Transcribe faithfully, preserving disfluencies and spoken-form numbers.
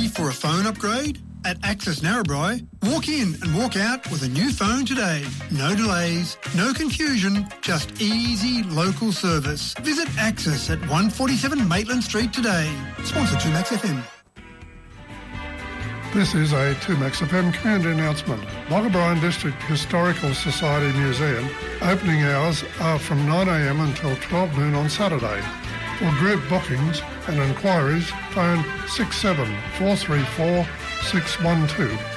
Ready for a phone upgrade? At Access Narrabri, walk in and walk out with a new phone today. No delays, no confusion, just easy local service. Visit Access at one forty-seven Maitland Street today. Sponsored two Max F M. This is a two Max F M community announcement. Loch O'Brien District Historical Society Museum opening hours are from nine a m until twelve noon on Saturday. For group bookings and inquiries, phone six seven four three four six one two.